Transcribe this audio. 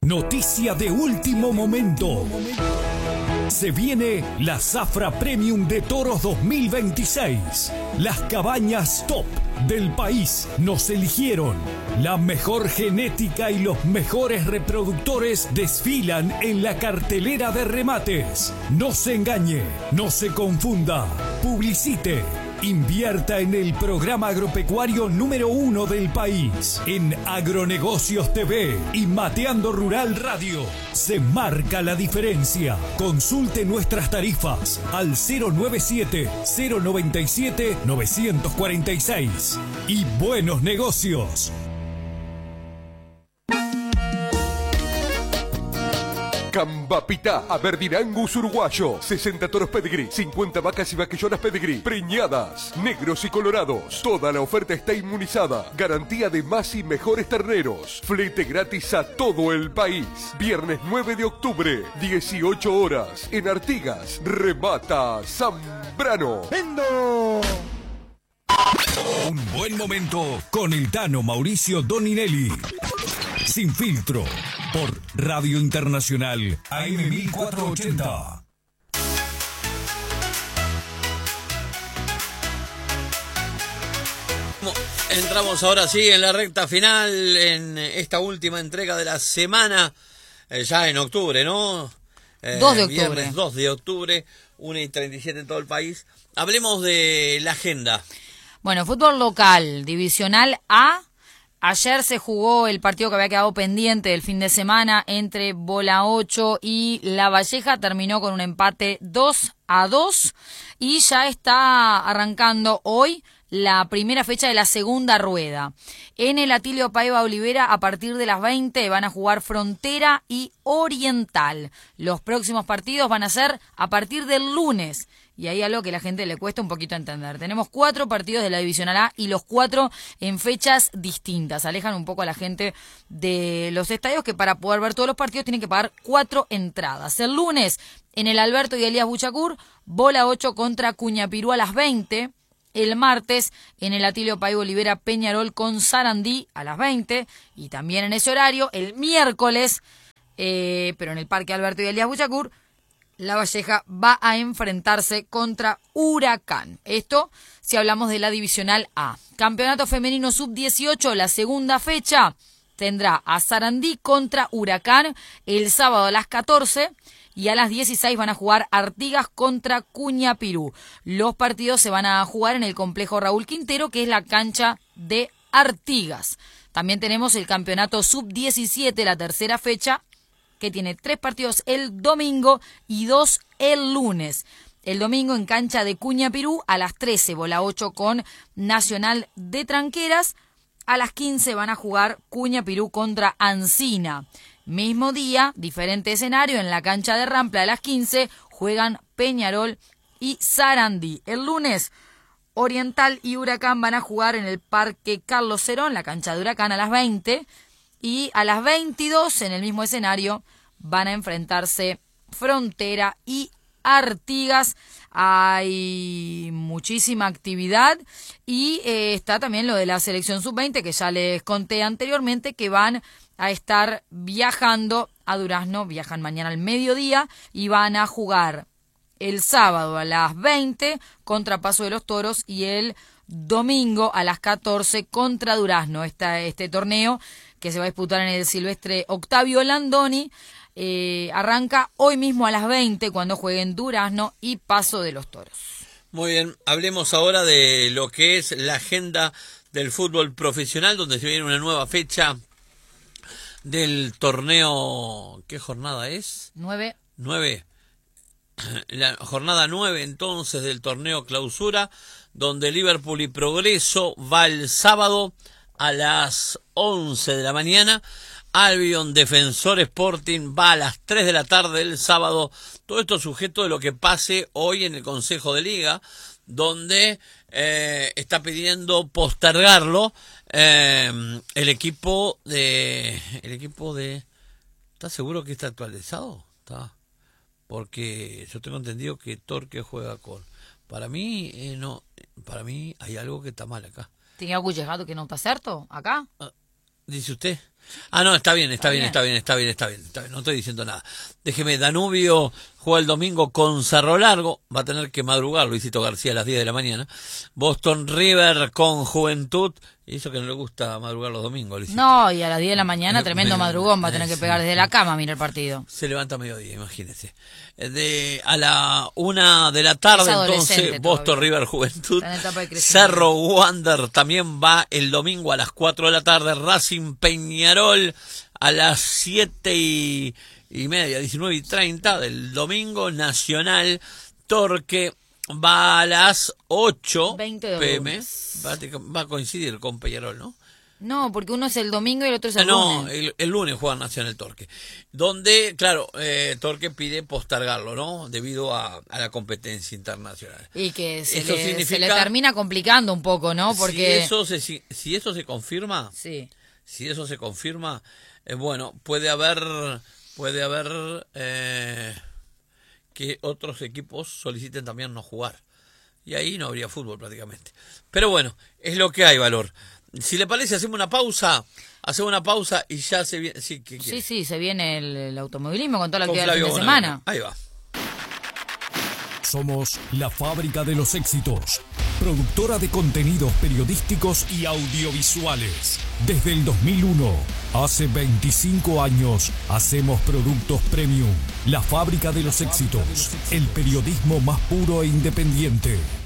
Noticia de último momento. Se viene la Zafra Premium de Toros 2026. Las cabañas top del país nos eligieron. La mejor genética y los mejores reproductores desfilan en la cartelera de remates. No se engañe, no se confunda. Publicite. Invierta en el programa agropecuario número 1 del país. En Agronegocios TV y Mateando Rural Radio. Se marca la diferencia. Consulte nuestras tarifas al 097-097-946. Y buenos negocios. Cambapitá, Aberdeen Angus uruguayo, 60 toros pedigrí, 50 vacas y vaquillonas pedigrí, preñadas, negros y colorados. Toda la oferta está inmunizada. Garantía de más y mejores terneros. Flete gratis a todo el país. Viernes 9 de octubre, 18 horas, en Artigas. Remata Zambrano. ¡Vendo! Un buen momento con el Tano Mauricio Doninelli. Sin filtro. Por Radio Internacional AM 1480. Entramos ahora sí en la recta final, en esta última entrega de la semana, ya en octubre, ¿no? 2 de octubre. Viernes 2 de octubre, 1:37 en todo el país. Hablemos de la agenda. Bueno, fútbol local, divisional A. Ayer se jugó el partido que había quedado pendiente del fin de semana entre Bola 8 y La Valleja. Terminó con un empate 2-2 y ya está arrancando hoy la primera fecha de la segunda rueda. En el Atilio Paiva Olivera, a partir de las 20 van a jugar Frontera y Oriental. Los próximos partidos van a ser a partir del lunes. Y ahí algo que a la gente le cuesta un poquito entender. Tenemos 4 partidos de la Divisional A y los 4 en fechas distintas. Alejan un poco a la gente de los estadios, que para poder ver todos los partidos tienen que pagar 4 entradas. El lunes, en el Alberto y Elías Buchacur, Bola 8 contra Cuñapirú a las 20. El martes, en el Atilio Paiva Olivera, Peñarol con Sarandí a las 20. Y también en ese horario, el miércoles, pero en el Parque Alberto y Elías Buchacur, La Valleja va a enfrentarse contra Huracán. Esto si hablamos de la Divisional A. Campeonato Femenino Sub-18, la segunda fecha, tendrá a Sarandí contra Huracán el sábado a las 14 y a las 16 van a jugar Artigas contra Cuñapirú. Los partidos se van a jugar en el complejo Raúl Quintero, que es la cancha de Artigas. También tenemos el Campeonato Sub-17, la tercera fecha, que tiene 3 partidos el domingo y 2 el lunes. El domingo en cancha de Cuñapirú a las 13, Bola 8 con Nacional de Tranqueras. A las 15 van a jugar Cuñapirú contra Ancina. Mismo día, diferente escenario, en la cancha de Rampla a las 15 juegan Peñarol y Sarandí. El lunes, Oriental y Huracán van a jugar en el Parque Carlos Cerón, la cancha de Huracán a las 20. Y a las 22, en el mismo escenario, van a enfrentarse Frontera y Artigas. Hay muchísima actividad y está también lo de la selección sub-20, que ya les conté anteriormente, que van a estar viajando a Durazno. Viajan mañana al mediodía y van a jugar el sábado a las 20 contra Paso de los Toros y el domingo a las 14 contra Durazno. Este torneo, que se va a disputar en el Silvestre Octavio Landoni, arranca hoy mismo a las 20 cuando jueguen Durazno y Paso de los Toros. Muy bien, hablemos ahora de lo que es la agenda del fútbol profesional, donde se viene una nueva fecha del torneo. ¿Qué jornada es? 9. La jornada 9 entonces del torneo Clausura, donde Liverpool y Progreso va el sábado a las 11 de la mañana. Albion Defensor Sporting va a las 3 de la tarde el sábado. Todo esto sujeto de lo que pase hoy en el Consejo de Liga, donde está pidiendo postergarlo el equipo de... ¿Estás seguro que está actualizado? Está. Porque yo tengo entendido que Torque juega con... Para mí, no. Para mí hay algo que está mal acá. ¿Tiene algo llegado que no está cierto acá? Dice usted. Ah, no, está bien. No estoy diciendo nada. Déjeme, Danubio juega el domingo con Cerro Largo. Va a tener que madrugar Luisito García a las 10 de la mañana. Boston River con Juventud. Y eso que no le gusta madrugar los domingos, Luisito. No, y a las 10 de la mañana, tremendo madrugón, va a tener que pegar desde la cama, mira el partido. Se levanta a mediodía, imagínese. A la 1 de la tarde, entonces, Boston River Juventud. Cerro Wander también va el domingo a las 4 de la tarde. Racing Peñarol a las 7:30, 19:30 del domingo. Nacional Torque va a las 8 p.m. Va a coincidir con Peñarol, ¿no? No, porque uno es el domingo y el otro es el lunes. No, el lunes juega Nacional Torque. Donde, claro, Torque pide postergarlo, ¿no? Debido a la competencia internacional. Y que se le termina complicando un poco, ¿no? Porque si eso se confirma, sí. Si eso se confirma, bueno, puede haber que otros equipos soliciten también no jugar. Y ahí no habría fútbol prácticamente. Pero bueno, es lo que hay, Valor. Si le parece, hacemos una pausa y ya se viene. Sí, se viene el automovilismo con toda la actividad del fin de semana. Ahí va. Somos la fábrica de los éxitos, productora de contenidos periodísticos y audiovisuales. Desde el 2001, hace 25 años, hacemos productos premium. La fábrica de los éxitos, el periodismo más puro e independiente.